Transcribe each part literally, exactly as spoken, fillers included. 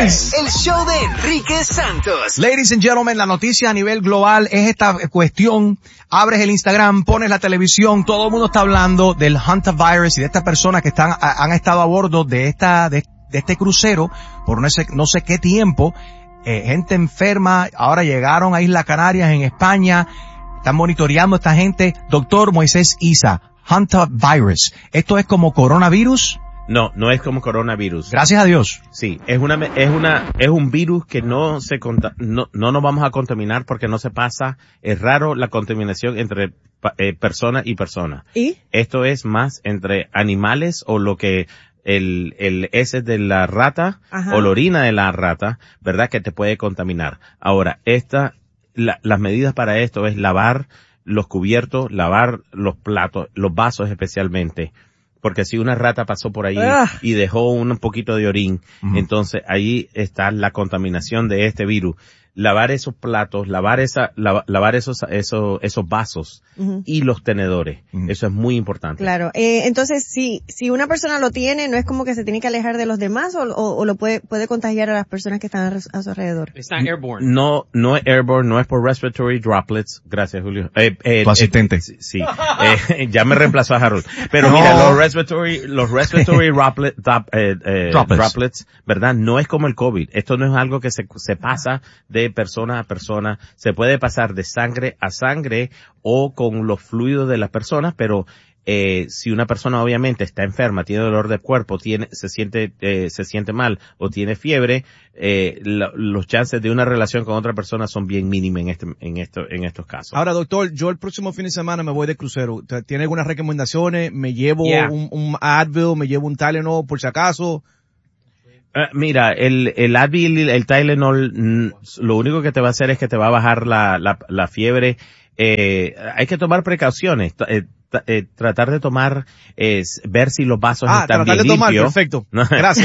Nice. El show de Enrique Santos. Ladies and gentlemen, la noticia a nivel global es esta cuestión. Abres el Instagram, pones la televisión, todo el mundo está hablando del hantavirus y de estas personas que están, han estado a bordo de esta, de, de este crucero por no sé, no sé qué tiempo. Eh, gente enferma, ahora llegaron a Islas Canarias en España, están monitoreando a esta gente. Doctor Moisés Isa, hantavirus, ¿esto es como coronavirus? No, no es como coronavirus. Gracias a Dios. Sí, es una, es una, es un virus que no se conta, no, no nos vamos a contaminar porque no se pasa. Es raro la contaminación entre eh, persona y persona. ¿Y? Esto es más entre animales o lo que el, el heces de la rata, ajá, o la orina de la rata, ¿verdad? Que te puede contaminar. Ahora, esta, la, las medidas para esto es lavar los cubiertos, lavar los platos, los vasos especialmente. Porque si una rata pasó por ahí uh. y dejó un poquito de orín, uh-huh, entonces ahí está la contaminación de este virus. Lavar esos platos, lavar esa, la, lavar esos, esos, esos vasos, uh-huh, y los tenedores. Uh-huh. Eso es muy importante. Claro. Eh, entonces, si, si una persona lo tiene, ¿no es como que se tiene que alejar de los demás o, o, o lo puede, puede contagiar a las personas que están a, a su alrededor? It's not airborne. No, no es airborne, no es por respiratory droplets. Gracias, Julio. Eh, eh, tu asistente. Eh, sí, eh, ya me reemplazó a Harold. Pero no, mira, los respiratory, los respiratory droplet, top, eh, eh, droplets. droplets, ¿verdad? No es como el COVID. Esto no es algo que se, se pasa de persona a persona, se puede pasar de sangre a sangre o con los fluidos de las personas, pero eh, si una persona obviamente está enferma, tiene dolor de cuerpo, tiene, se siente, eh, se siente mal o tiene fiebre, eh, lo, los chances de una relación con otra persona son bien mínimos en este, en esto, en estos casos. Ahora, doctor, yo el próximo fin de semana me voy de crucero. ¿Tiene algunas recomendaciones? ¿Me llevo yeah. un, un Advil? ¿Me llevo un Tylenol por si acaso? Uh, mira, el, el Advil, el Tylenol, mm, lo único que te va a hacer es que te va a bajar la, la, la fiebre. Eh, hay que tomar precauciones. Eh, Eh, tratar de tomar, eh, ver si los vasos ah, están bien limpios. Tomar, perfecto. Gracias.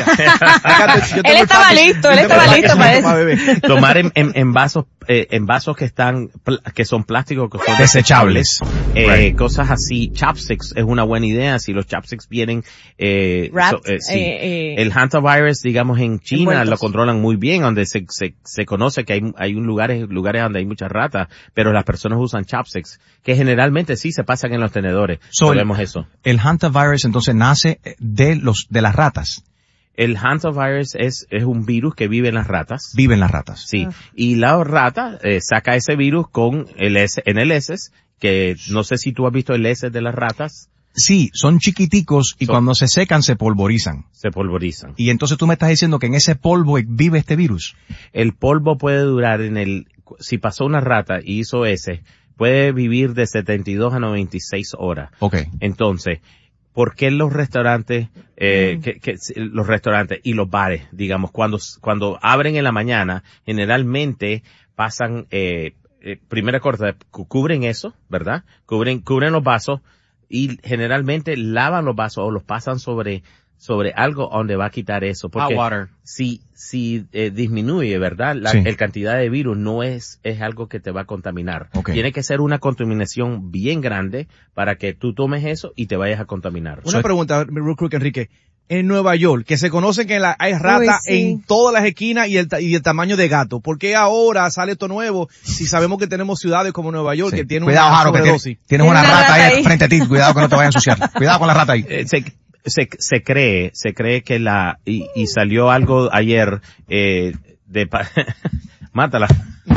Él estaba listo, él estaba listo para eso. Tomar en, en, en vasos, eh, en vasos que están, que son plásticos, que son desechables. Eh, right. Cosas así. Chopsticks es una buena idea. Si los chopsticks vienen, eh, Wrapped, so, eh, sí. eh, eh, el hantavirus, digamos, en China envueltos. lo controlan muy bien, donde se, se, se conoce que hay, hay un lugares, lugares donde hay muchas ratas, pero las personas usan chopsticks, que generalmente sí se pasan en los tenedores. So, Sabemos eso. El hantavirus entonces nace de los, de las ratas. El hantavirus es, es un virus que vive en las ratas. Vive en las ratas. Sí. Ah. Y la rata, eh, saca ese virus con el S, en el heces, que no sé si tú has visto el heces de las ratas. Sí, son chiquiticos y son, cuando se secan se polvorizan. Se polvorizan. Y entonces tú me estás diciendo que en ese polvo vive este virus. El polvo puede durar en el, si pasó una rata y hizo ese, puede vivir de setenta y dos a noventa y seis horas. Okay. Entonces, ¿por qué los restaurantes, eh, mm. que, que, los restaurantes y los bares, digamos, cuando, cuando abren en la mañana, generalmente pasan, eh, eh primera cosa, cubren eso, ¿verdad? Cubren, cubren los vasos y generalmente lavan los vasos o los pasan sobre, sobre algo donde va a quitar eso. Porque hot water. si, si eh, disminuye, ¿verdad? La sí. el cantidad de virus no es, es algo que te va a contaminar. Okay. Tiene que ser una contaminación bien grande para que tú tomes eso y te vayas a contaminar. Una so, pregunta, real quick, Enrique. En Nueva York, que se conoce que la, hay ratas sí. en todas las esquinas y el, y el tamaño de gato. ¿Por qué ahora sale esto nuevo si sabemos que tenemos ciudades como Nueva York sí. que tienen Cuidado, una Jaro, sobredosis? Tienes una, una rata, rata ahí frente a ti. Cuidado que no te vaya a ensuciar. Cuidado con la rata ahí. Eh, se, se, se cree, se cree que la, y, y salió algo ayer, eh, de, mátala.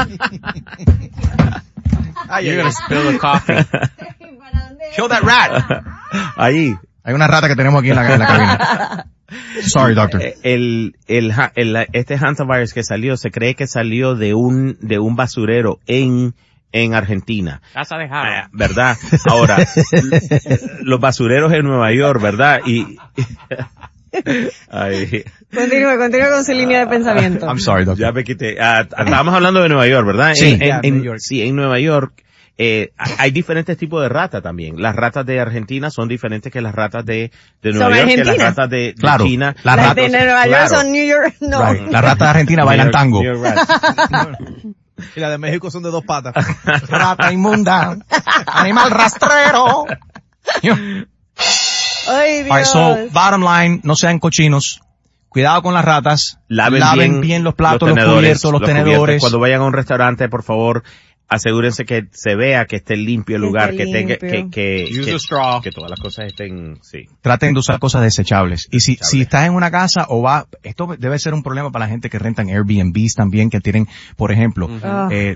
You're gonna spill the coffee. Kill that rat. Ahí. Hay una rata que tenemos aquí en la, en la cabina. Sorry, doctor. El, el, el, este hantavirus que salió, se cree que salió de un, de un basurero en, en Argentina. Casa de Jaro. ¿Verdad? Ahora, los basureros en Nueva York, ¿verdad? Y, ay. Continúa, continúa con su línea de pensamiento. I'm sorry, doctor. Ya me quité. Uh, estábamos hablando de Nueva York, ¿verdad? Sí. En, en, en, New York. Sí, en Nueva York. Eh, hay diferentes tipos de ratas también. Las ratas de Argentina son diferentes que las ratas de, de Nueva York, Argentina? que las ratas de, de claro, China. Las las ratas de Nueva York claro. son New York, no. Right. Las ratas de Argentina bailan tango. New York Y las de México son de dos patas. Rata inmunda. Animal rastrero. Ay, Dios. All right, so, bottom line, no sean cochinos. cuidado con las ratas, laven, laven bien, bien los platos, los, tenedores, cubiertos, los, los tenedores. Cubiertos. Cuando vayan a un restaurante, por favor, asegúrense que se vea que esté limpio el lugar, que tenga, que, que, Use que, a straw. que todas las cosas estén, sí. Traten de usar cosas desechables. Y si, Desechables. si estás en una casa o va, esto debe ser un problema para la gente que rentan Airbnbs también, que tienen, por ejemplo, Uh-huh. eh,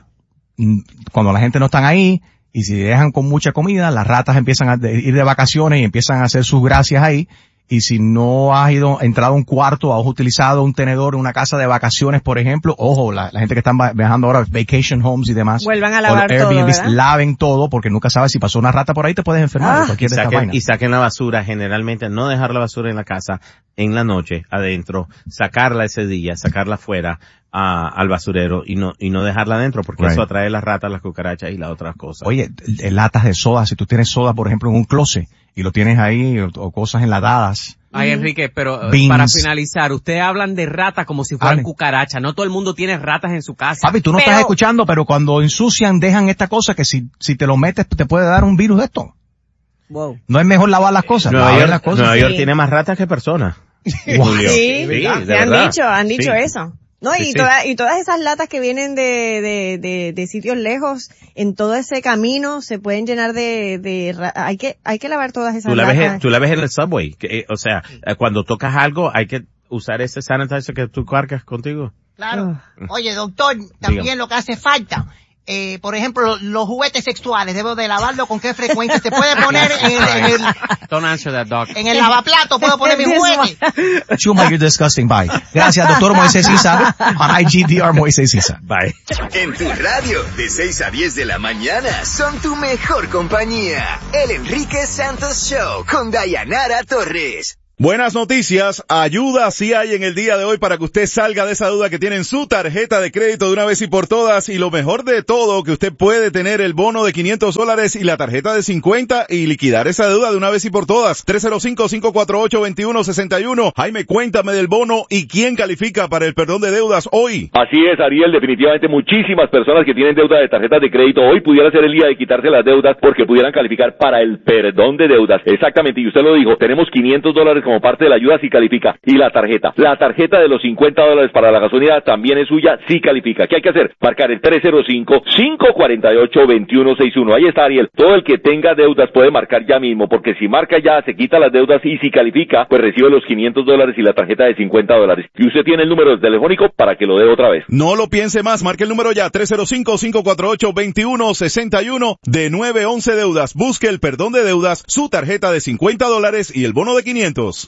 cuando la gente no están ahí, y si dejan con mucha comida, las ratas empiezan a de, ir de vacaciones y empiezan a hacer sus gracias ahí. Y si no has ido, entrado a un cuarto o has utilizado un tenedor en una casa de vacaciones, por ejemplo, ojo, la, la gente que están viajando ahora, vacation homes y demás. Vuelvan a lavar o los Airbnbs, todo, ¿verdad? laven todo, porque nunca sabes si pasó una rata por ahí, te puedes enfermar de Ah. cualquier Y de estas saquen, vainas. y saquen la basura, generalmente no dejar la basura en la casa en la noche adentro, sacarla ese día, sacarla afuera a, al basurero y no y no dejarla adentro porque Right. eso atrae las ratas, las cucarachas y las otras cosas. Oye, eh, latas de soda, si tú tienes soda, por ejemplo, en un closet y lo tienes ahí, o, o cosas enlatadas. Ay, Enrique, pero eh, Beans. para finalizar, ustedes hablan de ratas como si fueran Hable. cucarachas. No todo el mundo tiene ratas en su casa. Papi, tú no Pero- estás escuchando, pero cuando ensucian, dejan esta cosa que si, si te lo metes, te puede dar un virus de esto. Wow. No es mejor lavar las cosas, Nueva lavar York, las cosas. Nueva Sí. York tiene más ratas que personas. Julio. Sí, Sí, de se han verdad. dicho, han dicho Sí. eso. No, Sí, y, sí. toda- y todas esas latas que vienen de, de, de, de sitios lejos, en todo ese camino se pueden llenar de, de ra- hay que, hay que lavar todas esas Tú la ves, latas. en- tú la ves en el subway. Que, eh, o sea, eh, cuando tocas algo hay que usar ese sanitizer que tú cargas contigo. Claro. Oye, doctor, también Dígame. lo que hace falta, eh, por ejemplo, lo- los juguetes sexuales, debo de lavarlo con qué frecuencia. Se puede poner en el, en el, Don't answer that, doc. en el lavaplato, puedo poner mi juguete. Chuma, you're disgusting. Bye. Gracias, doctor Moisés Isa. On I G D R Moisés Isa. Bye. En tu radio, de seis a diez de la mañana, son tu mejor compañía. El Enrique Santos Show con Dayanara Torres. Buenas noticias, ayuda sí hay en el día de hoy para que usted salga de esa duda que tiene en su tarjeta de crédito de una vez y por todas, y lo mejor de todo, que usted puede tener el bono de quinientos dólares y la tarjeta de cincuenta y liquidar esa deuda de una vez y por todas. tres cero cinco, cinco cuatro ocho, dos uno seis uno. Jaime, cuéntame del bono y quién califica para el perdón de deudas hoy. Así es, Ariel, definitivamente muchísimas personas que tienen deuda de tarjetas de crédito hoy pudiera ser el día de quitarse las deudas porque pudieran calificar para el perdón de deudas. Exactamente, y usted lo dijo, tenemos quinientos dólares como parte de la ayuda si califica. Y la tarjeta, la tarjeta de los cincuenta dólares para la gasolina también es suya si califica. ¿Qué hay que hacer? Marcar el tres cero cinco, cinco cuatro ocho, dos uno seis uno. Ahí está, Ariel. Todo el que tenga deudas puede marcar ya mismo, porque si marca ya, se quita las deudas y si califica, pues recibe los quinientos dólares y la tarjeta de cincuenta dólares. Y usted tiene el número telefónico para que lo dé otra vez. No lo piense más, marque el número ya, tres cero cinco, cinco cuatro ocho, dos uno seis uno, de nueve once Deudas. Busque el perdón de deudas, su tarjeta de cincuenta dólares y el bono de quinientos.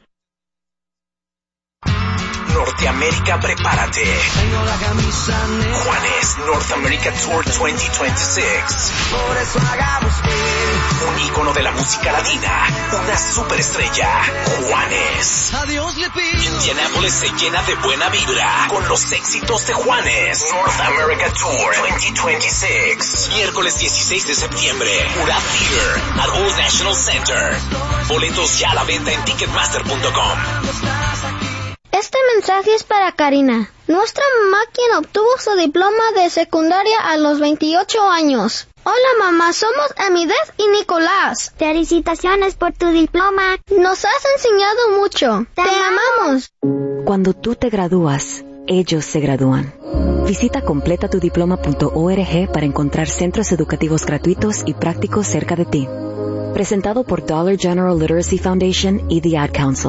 Norteamérica, prepárate. Juanes North America Tour dos mil veintiséis. Un ícono de la música latina, una superestrella, Juanes. Indianapolis se llena de buena vibra con los éxitos de Juanes. North America Tour dos mil veintiséis. Miércoles dieciséis de septiembre, Murat Theater at Old National Center. Boletos ya a la venta en ticketmaster punto com. Este mensaje es para Karina. Nuestra mamá quien obtuvo su diploma de secundaria a los veintiocho años. Hola mamá, somos Amidez y Nicolás. Felicitaciones por tu diploma. Nos has enseñado mucho. Te, Te amamos. Cuando tú te gradúas, ellos se gradúan. Visita completa tu diploma punto org para encontrar centros educativos gratuitos y prácticos cerca de ti. Presentado por Dollar General Literacy Foundation y The Ad Council.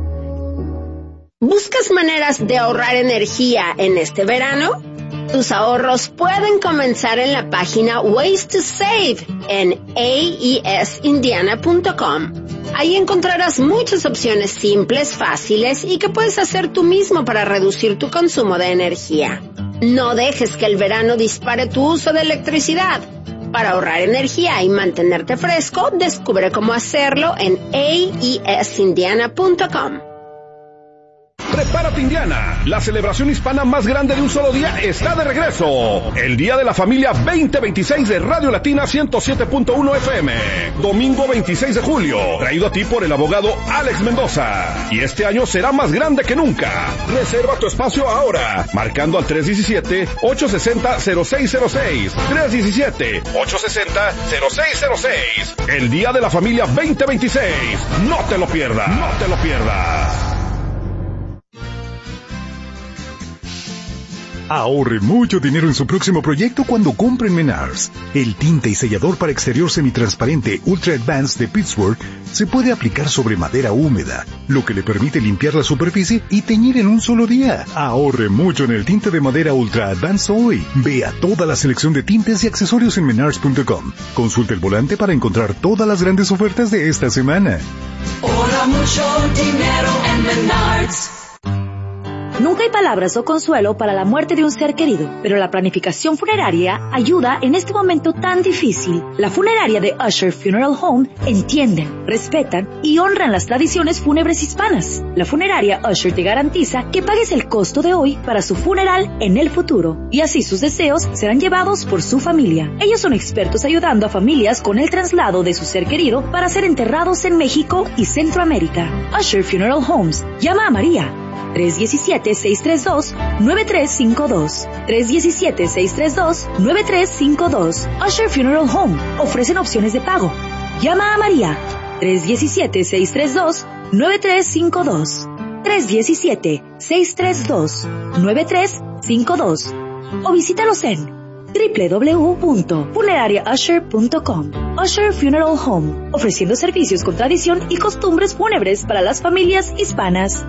¿Buscas maneras de ahorrar energía en este verano? Tus ahorros pueden comenzar en la página Ways to Save en A E S indiana punto com. Ahí encontrarás muchas opciones simples, fáciles y que puedes hacer tú mismo para reducir tu consumo de energía. No dejes que el verano dispare tu uso de electricidad. Para ahorrar energía y mantenerte fresco, descubre cómo hacerlo en A E S indiana punto com. Prepárate Indiana, la celebración hispana más grande de un solo día está de regreso. El Día de la Familia veinte veintiséis de Radio Latina ciento siete punto uno F M. Domingo veintiséis de julio, traído a ti por el abogado Alex Mendoza. Y este año será más grande que nunca. Reserva tu espacio ahora, marcando al tres uno siete, ocho seis cero, cero seis cero seis. tres uno siete, ocho seis cero, cero seis cero seis. El Día de la Familia veinte veintiséis. No te lo pierdas, no te lo pierdas. Ahorre mucho dinero en su próximo proyecto cuando compre en Menards. El tinte y sellador para exterior semitransparente Ultra Advanced de Pittsburgh se puede aplicar sobre madera húmeda, lo que le permite limpiar la superficie y teñir en un solo día. Ahorre mucho en el tinte de madera Ultra Advanced hoy. Vea toda la selección de tintes y accesorios en menards punto com. Consulte el volante para encontrar todas las grandes ofertas de esta semana. Ahorra mucho dinero en Menards. Nunca hay palabras o consuelo para la muerte de un ser querido, pero la planificación funeraria ayuda en este momento tan difícil. La funeraria de Usher Funeral Home entienden, respetan y honran las tradiciones fúnebres hispanas. La funeraria Usher te garantiza que pagues el costo de hoy para su funeral en el futuro, y así sus deseos serán llevados por su familia. Ellos son expertos ayudando a familias con el traslado de su ser querido para ser enterrados en México y Centroamérica. Usher Funeral Homes. Llama a María. tres uno siete, seis tres dos, nueve tres cinco dos. tres uno siete, seis tres dos, nueve tres cinco dos. Usher Funeral Home. Ofrecen opciones de pago. Llama a María. tres uno siete, seis tres dos, nueve tres cinco dos. tres uno siete, seis tres dos, nueve tres cinco dos. O visítalos en doble u doble u doble u punto funeraria usher punto com. Usher Funeral Home. Ofreciendo servicios con tradición y costumbres fúnebres para las familias hispanas.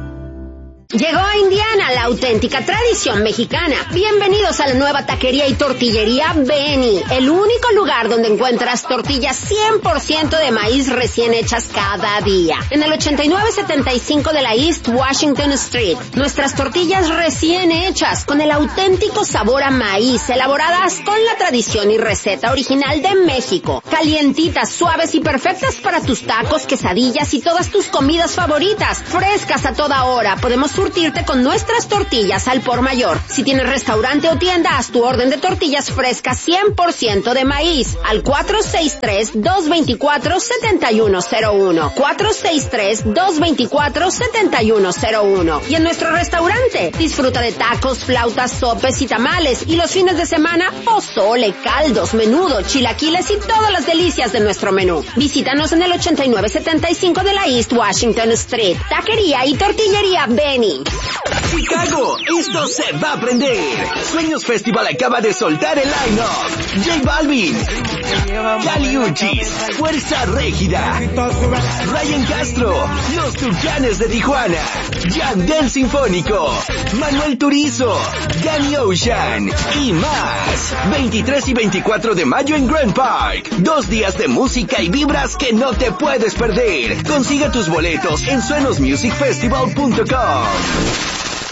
Llegó a Indiana la auténtica tradición mexicana. Bienvenidos a la nueva taquería y tortillería Benny, el único lugar donde encuentras tortillas cien por ciento de maíz recién hechas cada día. En el ochenta y nueve setenta y cinco de la East Washington Street, nuestras tortillas recién hechas con el auténtico sabor a maíz, elaboradas con la tradición y receta original de México. Calientitas, suaves y perfectas para tus tacos, quesadillas y todas tus comidas favoritas. Frescas a toda hora. Podemos surtirte con nuestras tortillas al por mayor. Si tienes restaurante o tienda, haz tu orden de tortillas frescas cien por ciento de maíz al cuatro seis tres, dos dos cuatro, siete uno cero uno. cuatro seis tres, dos dos cuatro, siete uno cero uno. Y en nuestro restaurante, disfruta de tacos, flautas, sopes y tamales. Y los fines de semana, pozole, caldos, menudo, chilaquiles y todas las delicias de nuestro menú. Visítanos en el ochenta y nueve setenta y cinco de la East Washington Street. Taquería y tortillería Benny. Chicago, esto se va a aprender. Sueños Festival acaba de soltar el line-up. J Balvin, Kali Uchis, Fuerza Régida, Ryan Castro, Los Tucanes de Tijuana, Yandel Sinfónico, Manuel Turizo, Danny Ocean y más. veintitrés y veinticuatro de mayo en Grand Park. Dos días de música y vibras que no te puedes perder. Consigue tus boletos en suenos music festival punto com.